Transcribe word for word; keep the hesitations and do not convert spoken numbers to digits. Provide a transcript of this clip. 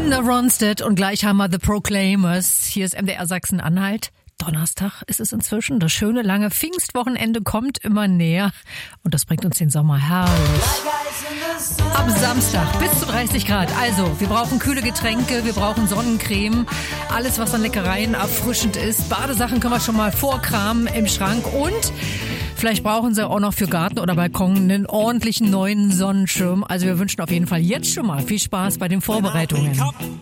Linda Ronstadt und gleich haben wir The Proclaimers. Hier ist M D R Sachsen-Anhalt. Donnerstag ist es inzwischen. Das schöne lange Pfingstwochenende kommt immer näher und das bringt uns den Sommer herrlich. Am Samstag bis zu dreißig Grad. Also, wir brauchen kühle Getränke, wir brauchen Sonnencreme, alles was an Leckereien erfrischend ist. Badesachen können wir schon mal vorkramen im Schrank und vielleicht brauchen Sie auch noch für Garten oder Balkon einen ordentlichen neuen Sonnenschirm. Also wir wünschen auf jeden Fall jetzt schon mal viel Spaß bei den Vorbereitungen.